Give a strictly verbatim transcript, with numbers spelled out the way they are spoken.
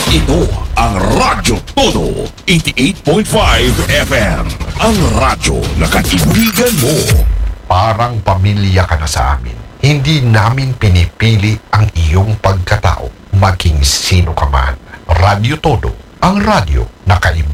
Ito ang Radyo Todo, eighty-eight point five F M. Ang radyo na kaibigan mo. Parang pamilya ka na sa amin. Hindi namin pinipili ang iyong pagkatao, maging sino ka man. Radyo Todo, ang radyo na kaibigan.